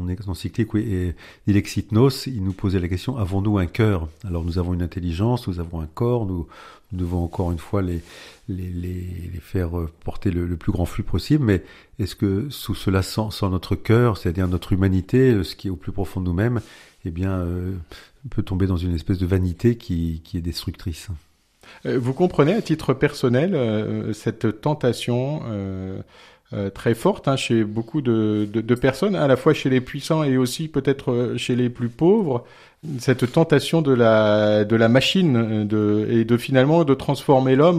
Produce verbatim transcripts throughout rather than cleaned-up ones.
encyclique, oui, et Dilexit Nos, il nous posait la question, avons-nous un cœur? Alors nous avons une intelligence, nous avons un corps, nous, nous devons encore une fois les, les, les, les faire porter le, le plus grand flux possible, mais est-ce que sous cela, sans, sans notre cœur, c'est-à-dire notre humanité, ce qui est au plus profond de nous-mêmes, eh bien, euh, peut tomber dans une espèce de vanité qui, qui est destructrice? Vous comprenez à titre personnel euh, cette tentation euh, euh, très forte hein, chez beaucoup de, de, de personnes, à la fois chez les puissants et aussi peut-être chez les plus pauvres, cette tentation de la de la machine de, et de finalement de transformer l'homme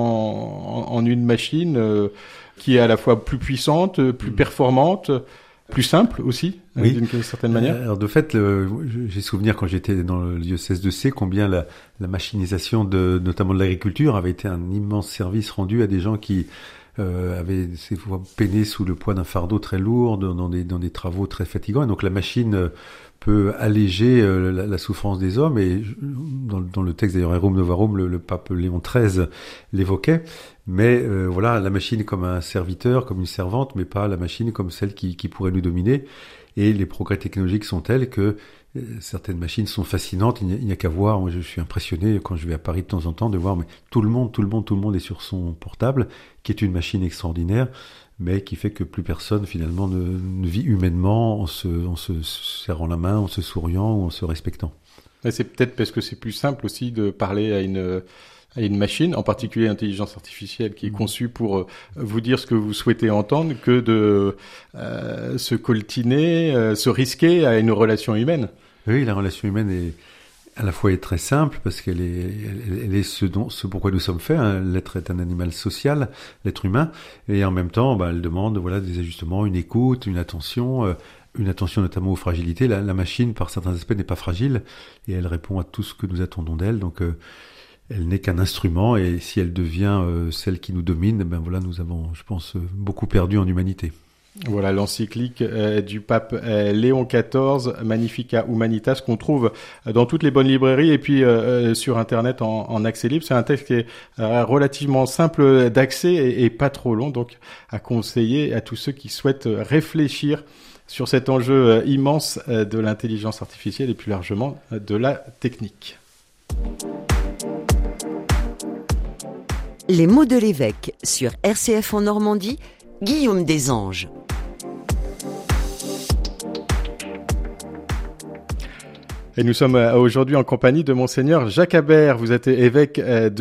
en, en une machine euh, qui est à la fois plus puissante, plus performante, plus simple aussi, oui. d'une certaine manière. Alors de fait, le, j'ai souvenir quand j'étais dans le diocèse de C, combien la, la machinisation de notamment de l'agriculture avait été un immense service rendu à des gens qui euh, avaient ces fois peiné sous le poids d'un fardeau très lourd, dans des dans des travaux très fatigants. Et donc la machine peut alléger euh, la, la souffrance des hommes. Et dans, dans le texte d'ailleurs Rerum Novarum, le, le pape Léon treize l'évoquait. Mais euh, voilà, la machine comme un serviteur, comme une servante, mais pas la machine comme celle qui, qui pourrait nous dominer. Et les progrès technologiques sont tels que euh, certaines machines sont fascinantes. Il n'y a, il n'y a qu'à voir. Moi, je suis impressionné quand je vais à Paris de temps en temps de voir, mais tout le monde, tout le monde, tout le monde est sur son portable, qui est une machine extraordinaire, mais qui fait que plus personne finalement ne, ne vit humainement en se, en se serrant la main, en se souriant ou en se respectant. Et c'est peut-être parce que c'est plus simple aussi de parler à une à une machine, en particulier l'intelligence artificielle qui est conçue pour euh, vous dire ce que vous souhaitez entendre, que de euh, se coltiner, euh, se risquer à une relation humaine. Oui, la relation humaine est à la fois est très simple parce qu'elle est, elle, elle est ce dont, ce pourquoi nous sommes faits. Hein. L'être est un animal social, l'être humain, et en même temps, bah, elle demande voilà des ajustements, une écoute, une attention. Euh, Une attention notamment aux fragilités. La, la machine, par certains aspects, n'est pas fragile et elle répond à tout ce que nous attendons d'elle. Donc, euh, elle n'est qu'un instrument et si elle devient euh, celle qui nous domine, ben voilà, nous avons, je pense, beaucoup perdu en humanité. Voilà l'encyclique euh, du pape euh, Léon quatorze, Magnificat Humanitas, qu'on trouve dans toutes les bonnes librairies et puis euh, sur Internet en, en accès libre. C'est un texte qui est euh, relativement simple d'accès et, et pas trop long, donc à conseiller à tous ceux qui souhaitent réfléchir sur cet enjeu immense de l'intelligence artificielle et plus largement de la technique. Les mots de l'évêque sur R C F en Normandie, Guillaume Desanges. Et nous sommes aujourd'hui en compagnie de Monseigneur Jacques Habert. Vous êtes évêque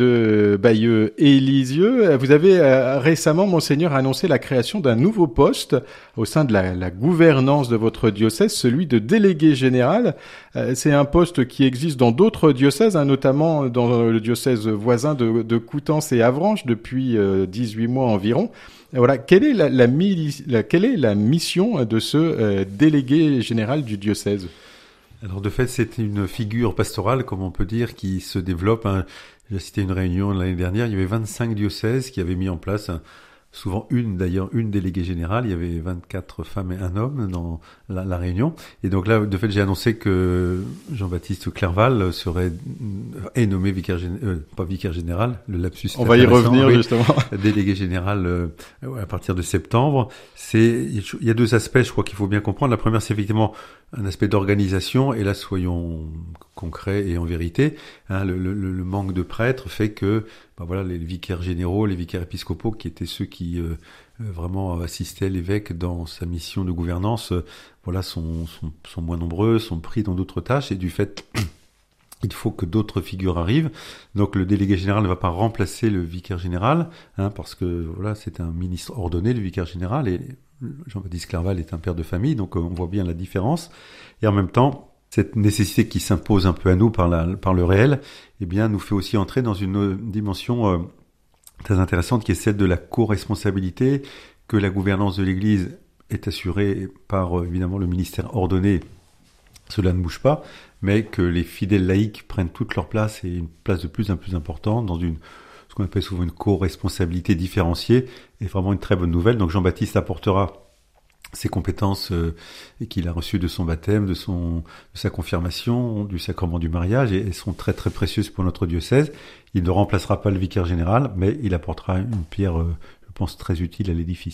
de Bayeux et Lisieux. Vous avez récemment, Monseigneur, annoncé la création d'un nouveau poste au sein de la, la gouvernance de votre diocèse, celui de délégué général. C'est un poste qui existe dans d'autres diocèses, hein, notamment dans le diocèse voisin de, de Coutances et Avranches depuis dix-huit mois environ. Et voilà, quelle est la, la, la, quelle est la mission de ce euh, délégué général du diocèse ? Alors de fait, c'est une figure pastorale, comme on peut dire, qui se développe. Hein. J'ai cité une réunion l'année dernière, il y avait vingt-cinq diocèses qui avaient mis en place, un, souvent une d'ailleurs, une déléguée générale. Il y avait vingt-quatre femmes et un homme dans la, la réunion. Et donc là, de fait, j'ai annoncé que Jean-Baptiste Clerval serait est nommé vicaire général, euh, pas vicaire général, le lapsus. On va y revenir oui, justement. Délégué général euh, à partir de septembre. C'est, il y a deux aspects, je crois qu'il faut bien comprendre. La première, c'est effectivement un aspect d'organisation, et là, soyons concrets et en vérité, hein, le, le, le manque de prêtres fait que, ben voilà, les vicaires généraux, les vicaires épiscopaux, qui étaient ceux qui euh, vraiment assistaient l'évêque dans sa mission de gouvernance, euh, voilà, sont, sont, sont moins nombreux, sont pris dans d'autres tâches, et du fait, il faut que d'autres figures arrivent. Donc le délégué général ne va pas remplacer le vicaire général, hein, parce que voilà, c'est un ministre ordonné, le vicaire général, et Jean-Baptiste Clerval est un père de famille, donc on voit bien la différence. Et en même temps, cette nécessité qui s'impose un peu à nous par, la, par le réel, eh bien, nous fait aussi entrer dans une dimension euh, très intéressante qui est celle de la co-responsabilité, que la gouvernance de l'Église est assurée par euh, évidemment le ministère ordonné, cela ne bouge pas, mais que les fidèles laïcs prennent toute leur place, et une place de plus en plus importante dans une ce qu'on appelle souvent une co-responsabilité différenciée, est vraiment une très bonne nouvelle. Donc Jean-Baptiste apportera ses compétences euh, qu'il a reçues de son baptême, de, son, de sa confirmation, du sacrement du mariage, et elles sont très très précieuses pour notre diocèse. Il ne remplacera pas le vicaire général, mais il apportera une pierre, euh, je pense, très utile à l'édifice.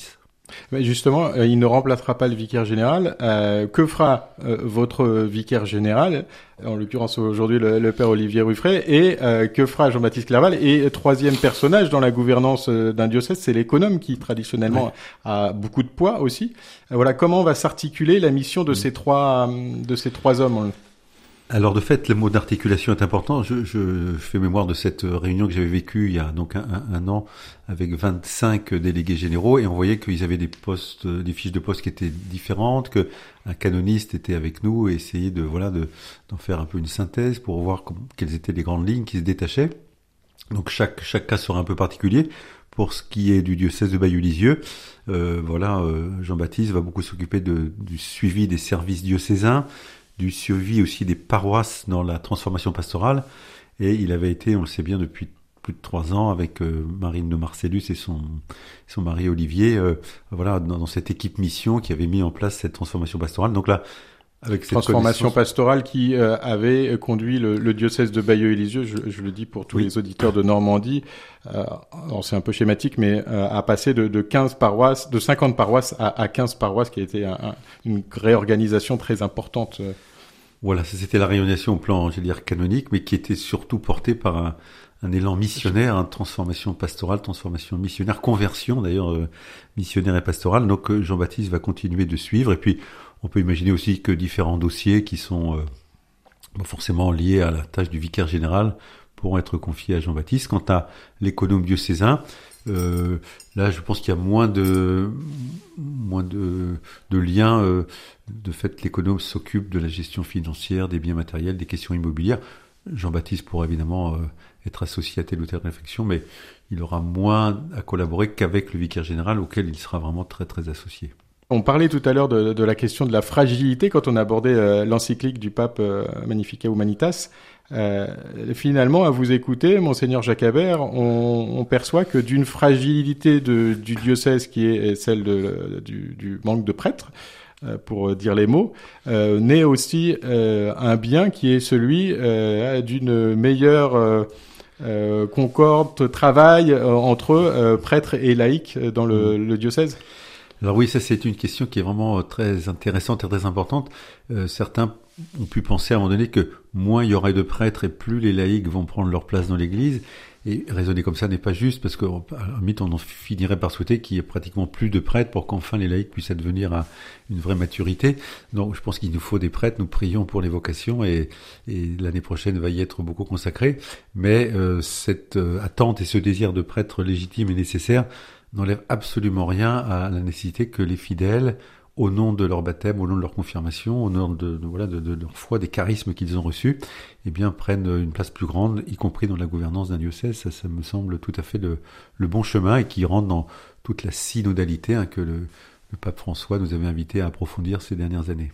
Mais justement, euh, il ne remplacera pas le vicaire général. Euh, que fera euh, votre vicaire général, en l'occurrence aujourd'hui le, le père Olivier Ruffray, et euh, que fera Jean-Baptiste Clerval? Et troisième personnage dans la gouvernance euh, d'un diocèse, c'est l'économe qui traditionnellement ouais. a beaucoup de poids aussi. Euh, voilà, comment va s'articuler la mission de mmh. ces trois de ces trois hommes? Alors de fait, le mot d'articulation est important. Je, je, je fais mémoire de cette réunion que j'avais vécue il y a donc un, un, un an avec vingt-cinq délégués généraux, et on voyait qu'ils avaient des postes, des fiches de poste qui étaient différentes, que un canoniste était avec nous et essayait de voilà de d'en faire un peu une synthèse pour voir comment, quelles étaient les grandes lignes qui se détachaient. Donc chaque chaque cas sera un peu particulier. Pour ce qui est du diocèse de Bayeux-Lisieux, euh, voilà, euh, Jean-Baptiste va beaucoup s'occuper de, du suivi des services diocésains, du suivi aussi des paroisses dans la transformation pastorale, et il avait été, on le sait bien, depuis plus de trois ans avec euh, Marine de Marcellus et son son mari Olivier, euh, voilà, dans, dans cette équipe mission qui avait mis en place cette transformation pastorale. Donc là, avec cette transformation pastorale qui euh, avait conduit le, le diocèse de Bayeux-Lisieux, je, je le dis pour tous oui. les auditeurs de Normandie, euh, alors c'est un peu schématique, mais euh, à passer de, de quinze paroisses, de cinquante paroisses à, à quinze paroisses, qui a été un, un, une réorganisation très importante. Euh. Voilà, ça c'était la réorganisation au plan, je veux dire, canonique, mais qui était surtout portée par un, un élan missionnaire, hein, transformation pastorale, transformation missionnaire, conversion d'ailleurs euh, missionnaire et pastorale. Donc euh, Jean-Baptiste va continuer de suivre, et puis on peut imaginer aussi que différents dossiers qui sont euh, forcément liés à la tâche du vicaire général pourront être confiés à Jean-Baptiste. Quant à l'économe diocésain, euh, là je pense qu'il y a moins de moins de, de liens. Euh, de fait, l'économe s'occupe de la gestion financière, des biens matériels, des questions immobilières. Jean-Baptiste pourra évidemment euh, être associé à telle ou telle réflexion, mais il aura moins à collaborer qu'avec le vicaire général, auquel il sera vraiment très très associé. On parlait tout à l'heure de, de la question de la fragilité quand on abordait euh, l'encyclique du pape euh, Magnificat Humanitas. Euh, finalement, à vous écouter, Monseigneur Jacques Habert, on, on perçoit que d'une fragilité de, du diocèse qui est celle de, du, du manque de prêtres, euh, pour dire les mots, euh, naît aussi euh, un bien qui est celui euh, d'une meilleure euh, euh, concorde, travail euh, entre euh, prêtres et laïcs dans le, le diocèse. Alors oui, ça c'est une question qui est vraiment très intéressante et très importante. Euh, certains ont pu penser à un moment donné que moins il y aurait de prêtres et plus les laïcs vont prendre leur place dans l'Église. Et raisonner comme ça n'est pas juste, parce qu'à la limite on en finirait par souhaiter qu'il y ait pratiquement plus de prêtres pour qu'enfin les laïcs puissent advenir à une vraie maturité. Donc je pense qu'il nous faut des prêtres, nous prions pour les vocations, et, et l'année prochaine va y être beaucoup consacrée. Mais euh, cette euh, attente et ce désir de prêtres légitimes et nécessaires n'enlève absolument rien à la nécessité que les fidèles, au nom de leur baptême, au nom de leur confirmation, au nom de, de voilà de, de, de leur foi, des charismes qu'ils ont reçus, eh bien prennent une place plus grande, y compris dans la gouvernance d'un diocèse. Ça, ça me semble tout à fait le, le bon chemin, et qui rentre dans toute la synodalité, hein, que le, le pape François nous avait invité à approfondir ces dernières années.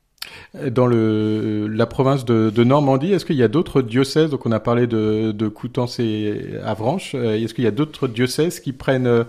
Dans le, la province de, de Normandie, est-ce qu'il y a d'autres diocèses? Donc on a parlé de, de Coutances et Avranches. Est-ce qu'il y a d'autres diocèses qui prennent euh,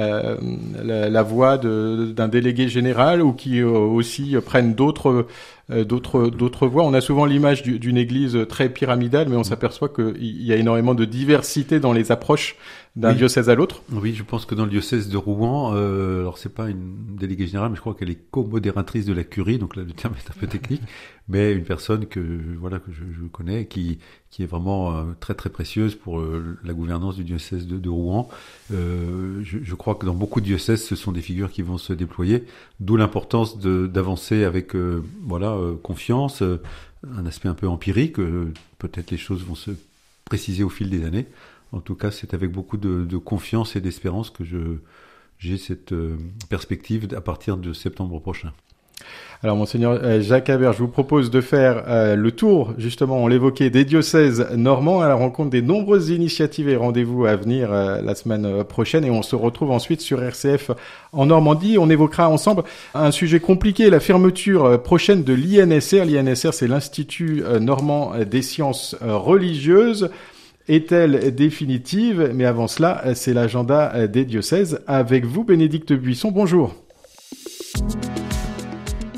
la, la voie de, d'un délégué général, ou qui euh, aussi prennent d'autres euh, d'autres d'autres voies? On a souvent l'image du, d'une église très pyramidale, mais on s'aperçoit qu'il y a énormément de diversité dans les approches d'un oui. diocèse à l'autre. Oui, je pense que dans le diocèse de Rouen, euh, alors c'est pas une déléguée générale, mais je crois qu'elle est co-modératrice de la curie, donc là le terme est un peu technique, mais une personne que voilà que je, je connais, qui qui est vraiment euh, très très précieuse pour euh, la gouvernance du diocèse de, de Rouen. Euh, je, je crois que dans beaucoup de diocèses, ce sont des figures qui vont se déployer, d'où l'importance de, d'avancer avec euh, voilà euh, confiance, euh, un aspect un peu empirique. Euh, peut-être les choses vont se préciser au fil des années. En tout cas, c'est avec beaucoup de, de confiance et d'espérance que je, j'ai cette euh, perspective à partir de septembre prochain. Alors, Monseigneur Jacques Habert, je vous propose de faire euh, le tour, justement, on l'évoquait, des diocèses normands à la rencontre des nombreuses initiatives et rendez-vous à venir euh, la semaine prochaine. Et on se retrouve ensuite sur R C F en Normandie. On évoquera ensemble un sujet compliqué, la fermeture prochaine de l'I N S R. L'I N S R, c'est l'Institut normand des sciences religieuses. Est-elle définitive? Mais avant cela, c'est l'agenda des diocèses. Avec vous, Bénédicte Buisson, bonjour.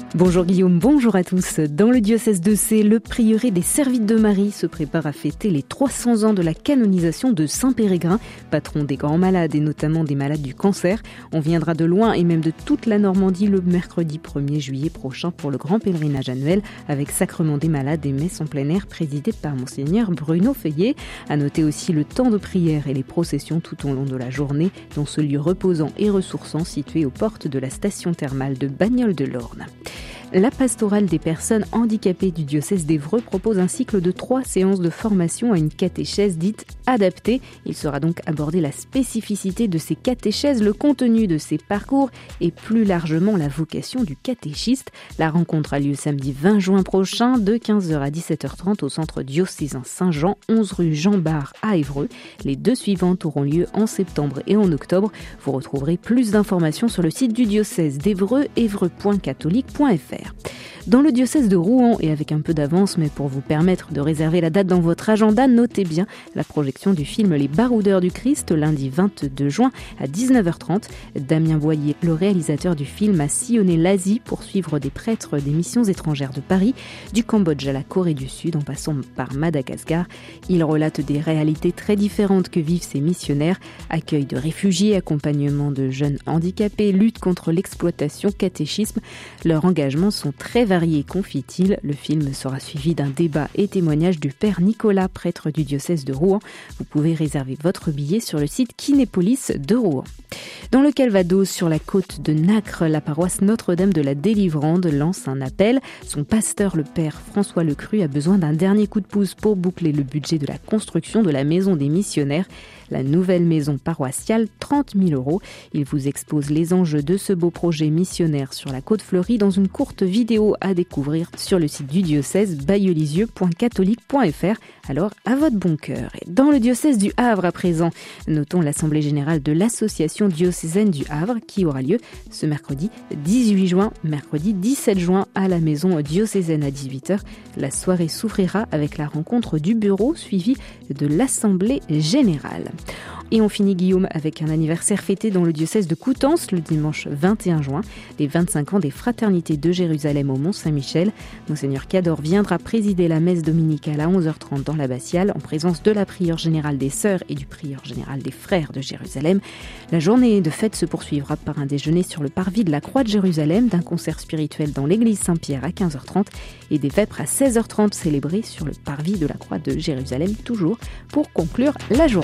Bonjour Guillaume, bonjour à tous. Dans le diocèse de Sées, le prieuré des Servites de Marie se prépare à fêter les trois cents ans de la canonisation de Saint Pérégrin, patron des grands malades et notamment des malades du cancer. On viendra de loin et même de toute la Normandie le mercredi premier juillet prochain pour le grand pèlerinage annuel avec Sacrement des malades et messe en plein air présidée par Monseigneur Bruno Feuillet. À noter aussi le temps de prière et les processions tout au long de la journée dans ce lieu reposant et ressourçant situé aux portes de la station thermale de Bagnoles-de-l'Orne. La pastorale des personnes handicapées du diocèse d'Évreux propose un cycle de trois séances de formation à une catéchèse dite adaptée. Il sera donc abordé la spécificité de ces catéchèses, le contenu de ces parcours et plus largement la vocation du catéchiste. La rencontre a lieu samedi vingt juin prochain de quinze heures à dix-sept heures trente au centre diocésain Saint-Jean, onze rue Jean Bart à Évreux. Les deux suivantes auront lieu en septembre et en octobre. Vous retrouverez plus d'informations sur le site du diocèse d'Évreux, évreux point catholique point f r. Dans le diocèse de Rouen, et avec un peu d'avance, mais pour vous permettre de réserver la date dans votre agenda, notez bien la projection du film Les Baroudeurs du Christ, lundi vingt-deux juin à dix-neuf heures trente. Damien Boyer, le réalisateur du film, a sillonné l'Asie pour suivre des prêtres des missions étrangères de Paris, du Cambodge à la Corée du Sud, en passant par Madagascar. Il relate des réalités très différentes que vivent ces missionnaires, accueil de réfugiés, accompagnement de jeunes handicapés, lutte contre l'exploitation, catéchisme. Leurs engagements sont très variés, confie-t-il. Le film sera suivi d'un débat et témoignage du père Nicolas, prêtre du diocèse de Rouen. Vous pouvez réserver votre billet sur le site Kinépolis de Rouen. Dans le Calvados, sur la côte de Nacre, la paroisse Notre-Dame de la Délivrande lance un appel. Son pasteur, le père François Lecru, a besoin d'un dernier coup de pouce pour boucler le budget de la construction de la maison des missionnaires. La nouvelle maison paroissiale, trente mille euros. Il vous expose les enjeux de ce beau projet missionnaire sur la côte fleurie dans une courte vidéo à découvrir sur le site du diocèse bayeux-lisieux point catholique point f r. Alors, à votre bon cœur. Et dans le diocèse du Havre à présent, notons l'assemblée générale de l'association diocésaine du Havre qui aura lieu ce mercredi dix-huit juin, mercredi dix-sept juin à la maison diocésaine à dix-huit heures. La soirée s'ouvrira avec la rencontre du bureau suivie de l'assemblée générale. Et on finit, Guillaume, avec un anniversaire fêté dans le diocèse de Coutances le dimanche vingt et un juin, les vingt-cinq ans des Fraternités de Jérusalem au Mont-Saint-Michel. Monseigneur Cador viendra présider la messe dominicale à onze heures trente dans l'abbatiale en présence de la prieure générale des sœurs et du prieur général des frères de Jérusalem. La journée de fête se poursuivra par un déjeuner sur le parvis de la Croix de Jérusalem, d'un concert spirituel dans l'église Saint-Pierre à quinze heures trente et des vêpres à seize heures trente célébrées sur le parvis de la Croix de Jérusalem, toujours pour conclure la journée.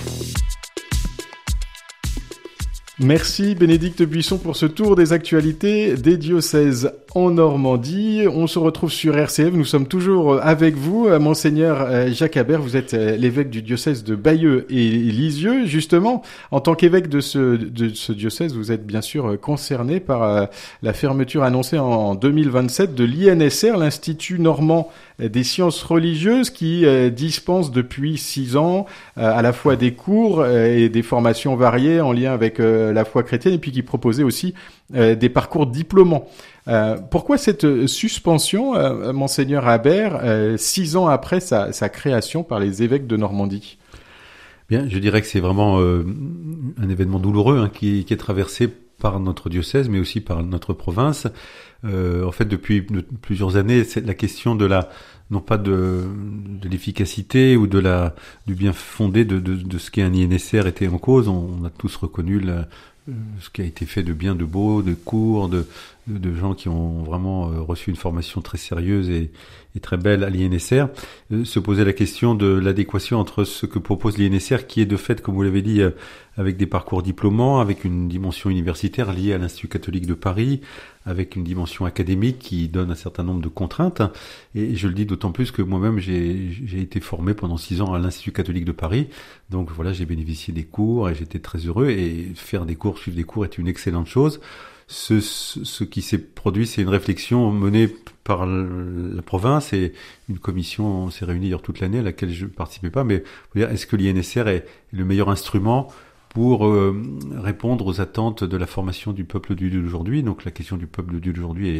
Merci Bénédicte Buisson pour ce tour des actualités des diocèses en Normandie. On se retrouve sur R C F, nous sommes toujours avec vous, Monseigneur Jacques Habert, vous êtes l'évêque du diocèse de Bayeux et Lisieux. Justement, en tant qu'évêque de ce, de ce diocèse, vous êtes bien sûr concerné par la fermeture annoncée en deux mille vingt-sept de l'I N S R, l'Institut normand des sciences religieuses, qui euh, dispense depuis six ans euh, à la fois des cours euh, et des formations variées en lien avec euh, la foi chrétienne, et puis qui proposait aussi euh, des parcours diplômants. Euh, pourquoi cette suspension, euh, Monseigneur Habert, euh, six ans après sa, sa création par les évêques de Normandie? Bien, je dirais que c'est vraiment euh, un événement douloureux hein, qui, qui est traversé par notre diocèse, mais aussi par notre province. Euh, en fait, depuis de, plusieurs années, c'est la question de la, non pas de, de l'efficacité ou de la, du bien fondé de, de, de ce qu'est un I N S R était en cause. On, on a tous reconnu la, ce qui a été fait de bien, de beau, de court, de, de, de gens qui ont vraiment reçu une formation très sérieuse et, et très belle à l'I N S R. Euh, se poser la question de l'adéquation entre ce que propose l'I N S R, qui est de fait, comme vous l'avez dit, euh, avec des parcours diplômants, avec une dimension universitaire liée à l'Institut catholique de Paris, avec une dimension académique qui donne un certain nombre de contraintes. Et je le dis d'autant plus que moi-même, j'ai, j'ai été formé pendant six ans à l'Institut catholique de Paris. Donc voilà, j'ai bénéficié des cours et j'étais très heureux. Et faire des cours, suivre des cours est une excellente chose. Ce, ce, ce qui s'est produit, c'est une réflexion menée par la province, et une commission s'est réunie d'ailleurs toute l'année à laquelle je ne participais pas. Mais est-ce que l'I N S R est le meilleur instrument pour euh, répondre aux attentes de la formation du peuple de Dieu d'aujourd'hui? Donc la question du peuple de Dieu d'aujourd'hui est,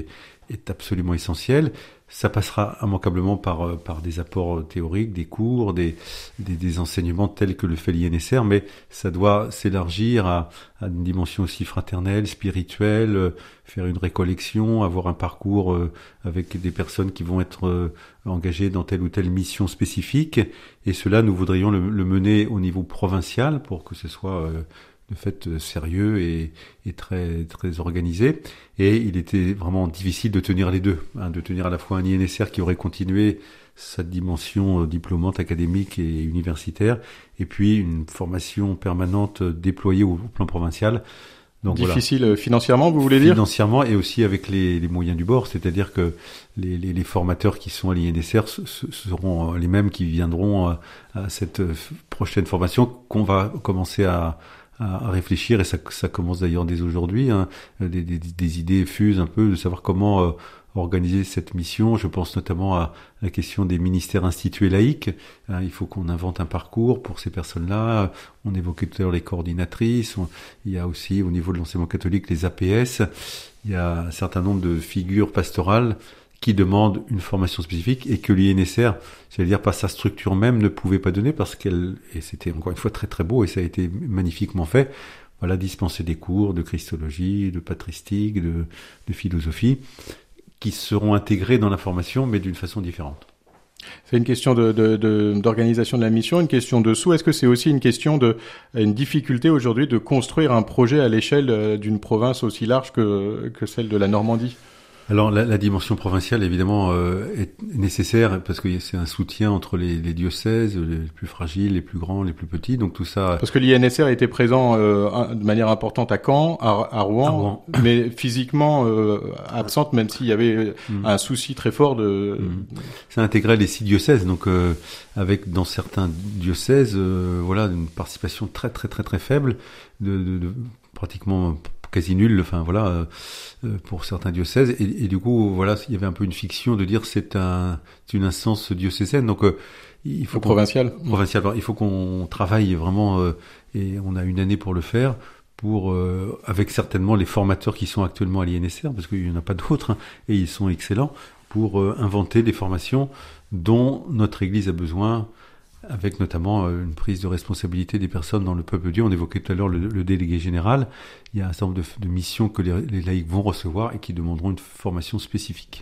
est absolument essentiel. Ça passera immanquablement par, par des apports théoriques, des cours, des, des, des enseignements tels que le fait l'I N S R, mais ça doit s'élargir à, à une dimension aussi fraternelle, spirituelle, euh, faire une récollection, avoir un parcours euh, avec des personnes qui vont être euh, engagées dans telle ou telle mission spécifique. Et cela, nous voudrions le, le mener au niveau provincial pour que ce soit euh, de fait sérieux et, et très très organisé. Et il était vraiment difficile de tenir les deux, hein, de tenir à la fois un I N S R qui aurait continué sa dimension diplômante, académique et universitaire, et puis une formation permanente déployée au, au plan provincial. Donc, difficile voilà. Financièrement, vous voulez dire ? Financièrement et aussi avec les, les moyens du bord, c'est-à-dire que les, les, les formateurs qui sont à l'I N S R seront les mêmes qui viendront à, à cette prochaine formation qu'on va commencer à à réfléchir, et ça, ça commence d'ailleurs dès aujourd'hui, hein, des, des, des idées fusent un peu de savoir comment euh, organiser cette mission. Je pense notamment à la question des ministères institués laïques. Hein, il faut qu'on invente un parcours pour ces personnes-là. On évoquait tout à l'heure les coordinatrices. On, il y a aussi au niveau de l'enseignement catholique les A P S. Il y a un certain nombre de figures pastorales qui demandent une formation spécifique et que l'I N S R, j'allais dire par sa structure même, ne pouvait pas donner parce qu'elle, et c'était encore une fois très très beau et ça a été magnifiquement fait, voilà, dispenser des cours de christologie, de patristique, de, de philosophie, qui seront intégrés dans la formation mais d'une façon différente. C'est une question de, de, de, d'organisation de la mission, une question de sous. Est-ce que c'est aussi une question de, une difficulté aujourd'hui de construire un projet à l'échelle d'une province aussi large que, que celle de la Normandie ? Alors la, la dimension provinciale évidemment euh, est nécessaire parce que c'est un soutien entre les, les diocèses, les plus fragiles, les plus grands, les plus petits. Donc tout ça. Parce que l'I N S R était présent euh, de manière importante à Caen, à, à, Rouen, à Rouen, mais physiquement euh, absente, même s'il y avait mmh. un souci très fort de. Mmh. Ça intégrait les six diocèses, donc euh, avec dans certains diocèses, euh, voilà, une participation très très très très faible, de, de, de pratiquement quasi nul, enfin voilà, euh, pour certains diocèses, et, et du coup voilà, il y avait un peu une fiction de dire c'est un, c'est une instance diocésaine, donc euh, il faut provincial, provincial, il faut qu'on travaille vraiment, euh, et on a une année pour le faire, pour euh, avec certainement les formateurs qui sont actuellement à l'I N S R, parce qu'il y en a pas d'autres, hein, et ils sont excellents pour euh, inventer des formations dont notre Église a besoin, avec notamment euh, une prise de responsabilité des personnes dans le peuple de Dieu. On évoquait tout à l'heure le, le délégué général. Il y a un certain nombre de, de missions que les, les laïcs vont recevoir et qui demanderont une formation spécifique.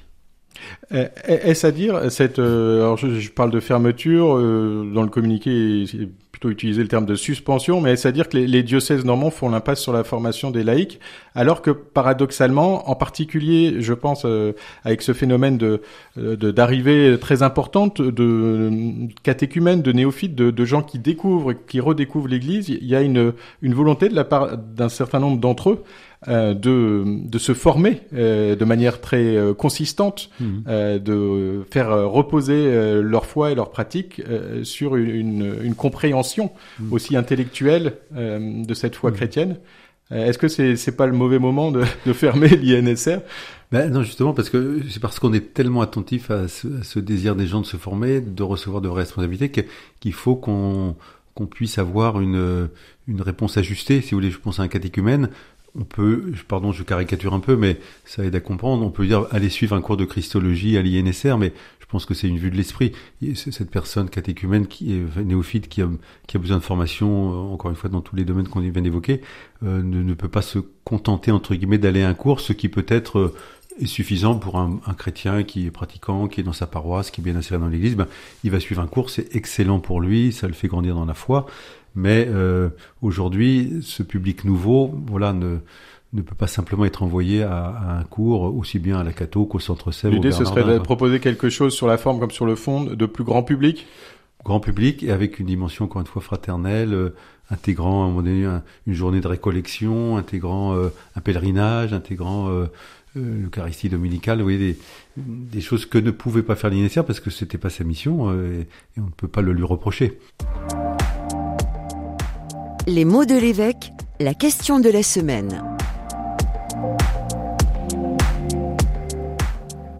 Est-ce à dire, cette, euh, alors je, je parle de fermeture, euh, dans le communiqué, c'est plutôt utilisé le terme de suspension, mais est-ce à dire que les, les diocèses normands font l'impasse sur la formation des laïcs, alors que paradoxalement, en particulier, je pense, euh, avec ce phénomène de, de d'arrivée très importante de, de catéchumènes, de néophytes, de, de gens qui découvrent, qui redécouvrent l'Église, il y a une, une volonté de la part d'un certain nombre d'entre eux Euh, de de se former euh, de manière très euh, consistante, mmh. euh, de faire euh, reposer euh, leur foi et leur pratique euh, sur une, une, une compréhension mmh. aussi intellectuelle euh, de cette foi mmh. chrétienne. Euh, est-ce que c'est c'est pas le mauvais moment de, de fermer l'I N S R ? Ben non, justement, parce que c'est parce qu'on est tellement attentif à ce, à ce désir des gens de se former, de recevoir de vraies responsabilités, que, qu'il faut qu'on qu'on puisse avoir une une réponse ajustée. Si vous voulez, je pense à un catéchumène. On peut, pardon, je caricature un peu, mais ça aide à comprendre. On peut dire aller suivre un cours de christologie à l'I N S R, mais je pense que c'est une vue de l'esprit. C'est cette personne catéchumène qui est néophyte, qui a, qui a besoin de formation, encore une fois, dans tous les domaines qu'on vient d'évoquer, euh, ne, ne peut pas se contenter, entre guillemets, d'aller à un cours, ce qui peut-être euh, est suffisant pour un, un chrétien qui est pratiquant, qui est dans sa paroisse, qui est bien inséré dans l'église. Ben, il va suivre un cours, c'est excellent pour lui, ça le fait grandir dans la foi. Mais euh, aujourd'hui, ce public nouveau, voilà, ne ne peut pas simplement être envoyé à, à un cours aussi bien à la Catho qu'au Centre Sèvres. L'idée, ce serait de proposer quelque chose sur la forme comme sur le fond de plus grand public. Grand public et avec une dimension encore une fois fraternelle, euh, intégrant à un moment donné un, une journée de récollection, intégrant euh, un pèlerinage, intégrant euh, euh, l'Eucharistie dominicale. Vous voyez, des, des choses que ne pouvait pas faire l'I N S R parce que c'était pas sa mission euh, et, et on ne peut pas le lui reprocher. Les mots de l'évêque, la question de la semaine.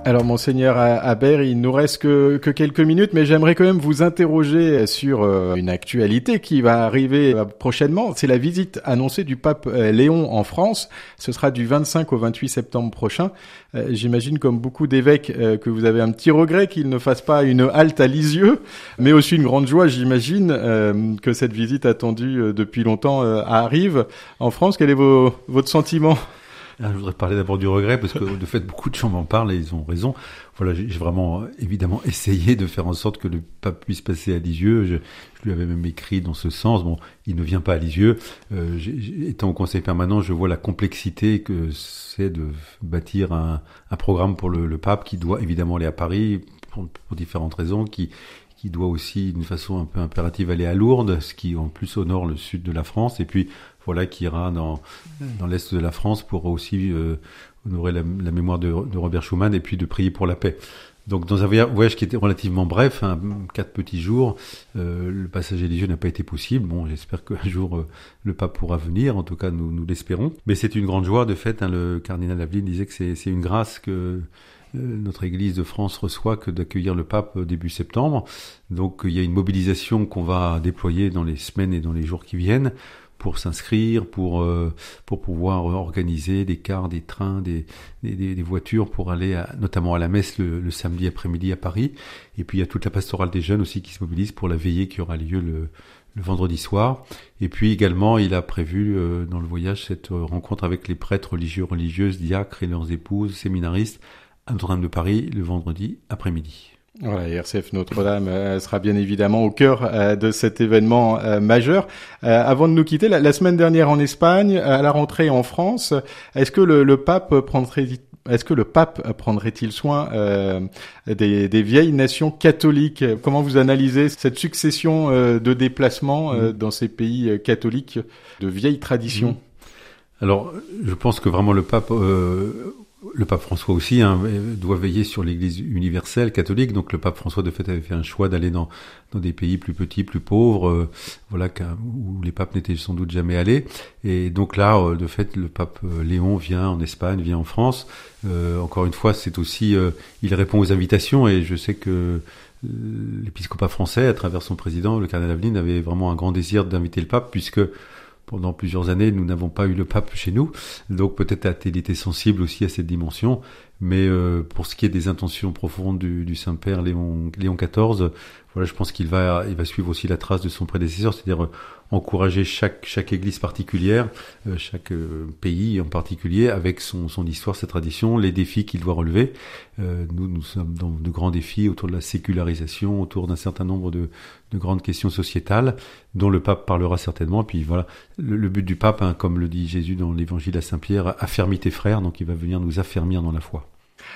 Alors, monseigneur Habert, il nous reste que, que quelques minutes, mais j'aimerais quand même vous interroger sur euh, une actualité qui va arriver euh, prochainement. C'est la visite annoncée du pape euh, Léon en France. Ce sera du vingt-cinq au vingt-huit septembre prochain. Euh, j'imagine, comme beaucoup d'évêques, euh, que vous avez un petit regret qu'il ne fasse pas une halte à Lisieux, mais aussi une grande joie, j'imagine, euh, que cette visite attendue euh, depuis longtemps euh, arrive en France. Quel est vos, votre sentiment ? Je voudrais parler d'abord du regret, parce que de fait, beaucoup de gens m'en parlent et ils ont raison. Voilà, j'ai vraiment, évidemment, essayé de faire en sorte que le pape puisse passer à Lisieux. Je, je lui avais même écrit dans ce sens. Bon, il ne vient pas à Lisieux. Euh, j'ai, étant au conseil permanent, je vois la complexité que c'est de bâtir un, un programme pour le, le pape qui doit évidemment aller à Paris pour, pour différentes raisons, qui qui doit aussi, d'une façon un peu impérative, aller à Lourdes, ce qui en plus honore le sud de la France, et puis voilà, qui ira dans dans l'est de la France pour aussi euh, honorer la, la mémoire de, de Robert Schuman et puis de prier pour la paix. Donc dans un voyage qui était relativement bref, hein, quatre petits jours, euh, le passage à Lisieux n'a pas été possible. Bon, j'espère qu'un jour euh, le pape pourra venir, en tout cas nous nous l'espérons. Mais c'est une grande joie, de fait, hein, le cardinal Aveline disait que c'est c'est une grâce que notre Église de France reçoit que d'accueillir le pape début septembre. Donc il y a une mobilisation qu'on va déployer dans les semaines et dans les jours qui viennent pour s'inscrire, pour euh, pour pouvoir organiser des cars, des trains, des des, des voitures pour aller à, notamment à la messe le, le samedi après-midi à Paris. Et puis il y a toute la pastorale des jeunes aussi qui se mobilise pour la veillée qui aura lieu le le vendredi soir. Et puis également, il a prévu euh, dans le voyage cette euh, rencontre avec les prêtres religieux, religieuses, diacres et leurs épouses, séminaristes, à Notre-Dame de Paris, le vendredi après-midi. Voilà, R C F Notre-Dame euh, sera bien évidemment au cœur euh, de cet événement euh, majeur. Euh, avant de nous quitter, la, la semaine dernière en Espagne, à la rentrée en France, est-ce que le, le pape prendrait, est-ce que le pape prendrait-il soin euh, des, des vieilles nations catholiques ? Comment vous analysez cette succession euh, de déplacements euh, dans ces pays catholiques de vieilles traditions ? Alors, je pense que vraiment le pape euh, Le pape François aussi hein, doit veiller sur l'Église universelle catholique. Donc le pape François de fait avait fait un choix d'aller dans dans des pays plus petits, plus pauvres, euh, voilà où les papes n'étaient sans doute jamais allés. Et donc là, euh, de fait, le pape Léon vient en Espagne, vient en France. Euh, encore une fois, c'est aussi euh, il répond aux invitations et je sais que l'épiscopat français, à travers son président, le cardinal Aveline, avait vraiment un grand désir d'inviter le pape puisque pendant plusieurs années, nous n'avons pas eu le pape chez nous, donc peut-être a-t-il été sensible aussi à cette dimension. Mais euh, pour ce qui est des intentions profondes du, du Saint-Père Léon, Léon quatorze, voilà, je pense qu'il va, il va suivre aussi la trace de son prédécesseur, c'est-à-dire euh, encourager chaque chaque église particulière, euh, chaque euh, pays en particulier, avec son son histoire, sa tradition, les défis qu'il doit relever. Euh, nous, nous sommes dans de grands défis autour de la sécularisation, autour d'un certain nombre de de grandes questions sociétales, dont le pape parlera certainement. Et puis voilà, le, le but du pape, hein, comme le dit Jésus dans l'Évangile à Saint Pierre, affermis tes frères, donc il va venir nous affermir dans la foi.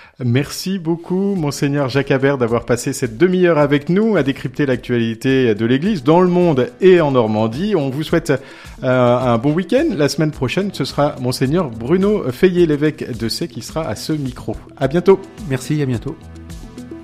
Merci beaucoup, monseigneur Jacques Habert, d'avoir passé cette demi-heure avec nous à décrypter l'actualité de l'Église dans le monde et en Normandie. On vous souhaite euh, un bon week-end. La semaine prochaine, ce sera monseigneur Bruno Feillet, l'évêque de Sées, qui sera à ce micro. À bientôt. Merci, à bientôt.